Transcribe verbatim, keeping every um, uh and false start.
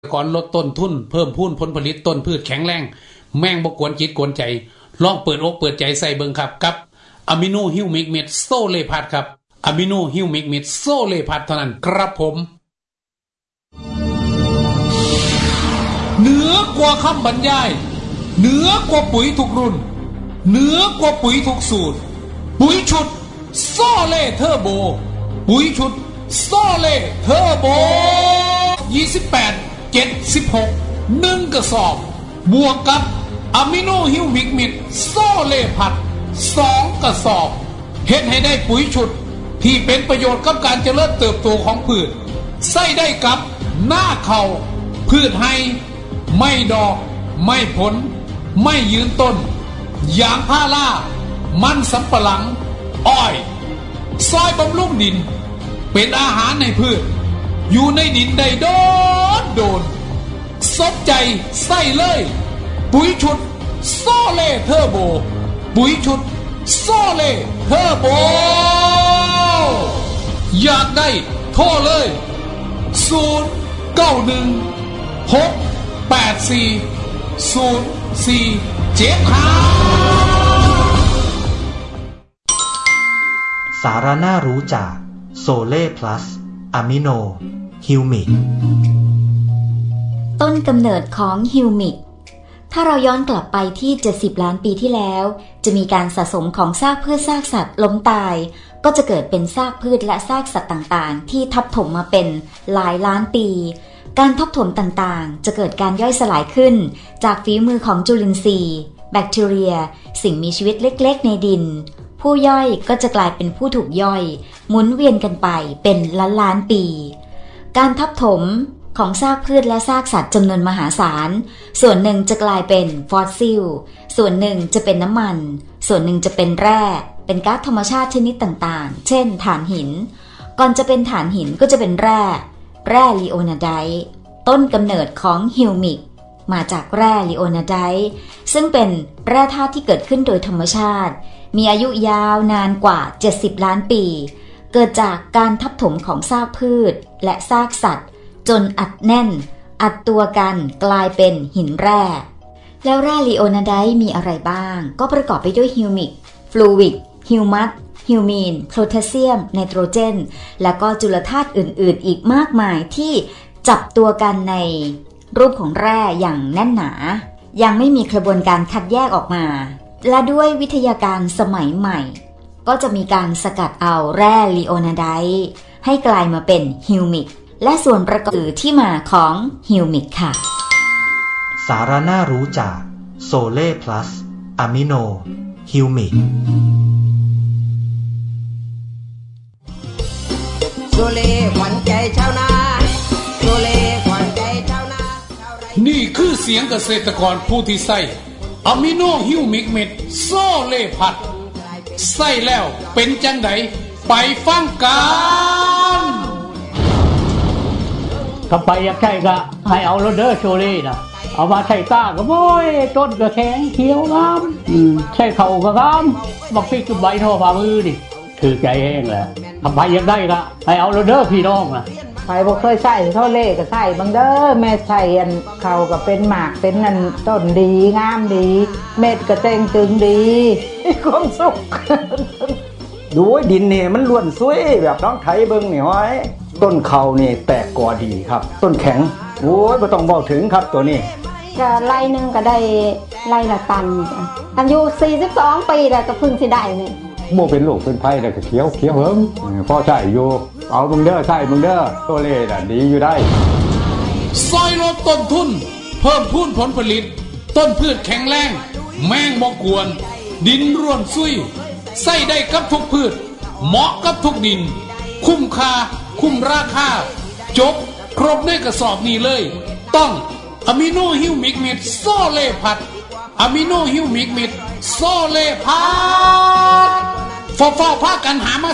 ก่อนลดต้นทุนเพิ่มพูนผลผลิตต้นพืชแข็งแรงแม่งบ่กวนจิตกวนใจลองเปิดอกเปิดใจใส่เบิ่งครับกับอะมิโนฮิวมิกเม็ดโซเลพัทครับอะมิโนฮิวมิกเม็ดโซเลพัทเท่านั้นครับผมเหนือกว่าคำบรรยายเหนือกว่าปุ๋ยทุกรุ่นเหนือกว่าปุ๋ยทุกสูตรปุ๋ยชุดโซเลเทอร์โบปุ๋ยชุดโซเลเทอร์โบยี่สิบแปด เจ็ดสิบหก หนึ่งกระสอบบวกกับอะมิโนฮิวมิกมิดโซเลพัดสองกระสอบเฮ็ดให้ได้ปุ๋ยชุดที่เป็นประโยชน์กับการเจริญเติบโตของพืชใส่ได้กับหน้าเข่าพืชไฮไม่ดอกไม่ผลไม่ยืนต้นยางพารามันสำปะหลังอ้อยซอยบำรุงดินเป็นอาหารในพืชอยู่ในดินได้โดนโดนสนใจใส่เลยปุ๋ยชุดโซเลเทอร์โบปุ๋ยชุดโซเลเทอร์โบอยากได้โทรเลยศูนย์ เก้า หนึ่ง หก แปด สี่ ศูนย์ สี่ เจ็ด ห้าสาระน่ารู้จากโซเล่พลัสอะมิโนฮิวมิกต้นกำเนิดของฮิวมิกถ้าเราย้อนกลับไปที่เจ็ดสิบล้านปีที่แล้วจะมีการสะสมของซากพืชซากสัตว์ล้มตายก็จะเกิดเป็นซากพืชและซากสัตว์ต่างๆที่ทับถมมาเป็นหลายล้านปีการทับถมต่างๆจะเกิดการย่อยสลายขึ้นจากฝีมือของจุลินทรีย์แบคทีเรียสิ่งมีชีวิตเล็กๆในดินผู้ย่อยก็จะกลายเป็นผู้ถูกย่อยหมุนเวียนกันไปเป็นล้านล้านปีการทับถมของซากพืชและซากสัตว์จำนวนมหาศาลส่วนหนึ่งจะกลายเป็นฟอสซิลส่วนหนึ่งจะเป็นน้ำมันส่วนหนึ่งจะเป็นแร่เป็นก๊าซธรรมชาติชนิดต่างๆเช่นถ่านหินก่อนจะเป็นถ่านหินก็จะเป็นแร่แร่ลีโอนาไดต์ต้นกำเนิดของฮิวมิกมาจากแร่ลีโอนาไดต์ซึ่งเป็นแร่ธาตุที่เกิดขึ้นโดยธรรมชาติมีอายุยาวนานกว่าเจ็ดสิบล้านปีเกิดจากการทับถมของซากพืชและซากสัตว์จนอัดแน่นอัดตัวกันกลายเป็นหินแร่แล้วแร่ลีโอนาไดต์มีอะไรบ้างก็ประกอบไปด้วยฮิวมิกฟลูวิกฮิวมัสฮิวมีนโพแทสเซียมไนโตรเจนและก็จุลธาตุอื่นๆอีกมากมายที่จับตัวกันในรูปของแร่อย่างแน่นหนายังไม่มีกระบวนการคัดแยกออกมาและด้วยวิทยาการสมัยใหม่ก็จะมีการสกัดเอาแร่ลีโอนาไดต์ให้กลายมาเป็นฮิวมิกและส่วนประกอบที่มาของฮิวมิกค่ะสาระน่ารู้จากโซเล่พลัสอะมิโนฮิวมิกโซเล่ขวัญใจชาวนาโซเล่ขวัญใจชาวนานี่คือเสียงเกษตรกรผู้ที่ใส่อะมิโนฮิวมิกเม็ดโซเลพัดใส่แล้วเป็นจังไดไปฟังกันถ้าไปอยากใช่ก็ให้เอาโรเดอร์โชเล่นะเอามาใส่ก้าก็โอ้ยต้นก็แข็งเขียวงามอืมใส่เข่าก็งามบักพริกกับใบทอฝ่ามือดิถือใจแห้งแหละถ้าไปอยากได้ก็ให้เอาโรเดอร์พี่น้องนะไปบ่เคยใส่เท่าเล่ก็ใส่บางเด้อแม่ใส่อันเขาก็เป็นหมากเป็นอันต้นดีงามดีเม็ดก็เต่งตึงดีมีความสุขดูดินนี่มันล้วนสวยแบบน้องไถเบิ่งนี่ห้อยต้นเขานี่แตกกอดีครับต้นแข็งโอ้ยบ่ต้องบอกถึงครับตัวนี้ก็ไร่นึงก็ได้ไร่ละตันอายุสี่สิบสองปีแล้วก็เพิ่งสิได้นี่บ่เป็นโรคเป็นภัยแล้วก็เขียวเขียวเหิมพอใช้อยู่เอาเบิ่งเด้อใช้เบิ่งเด้อตัวเลน่ะดีอยู่ได้ซอยลดต้นทุนเพิ่มพูนผลผลิตต้นพืชแข็งแรงแมงบ่กวนดินร่วนซุยใส่ได้กับทุกพืชเหมาะกับทุกดินคุ้มค่าคุ้มราคาจบครบในกระสอบนี้เลยต้องอะมิโนฮิวมิกเม็ดโซเลพัดอะมิโนฮิวมิกเม็ดโซเลพัดฟ้าๆพากันหามา